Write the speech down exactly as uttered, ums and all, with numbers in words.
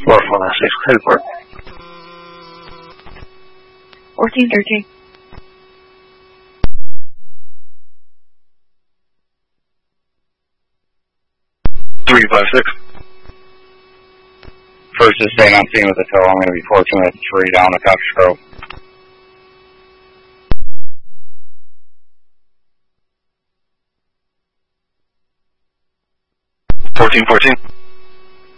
four four nine six, heliport. fourteen thirteen. three five six. First is staying on scene with the tow. I'm going to be fourteen at three down the Cox Grove. fourteen fourteen.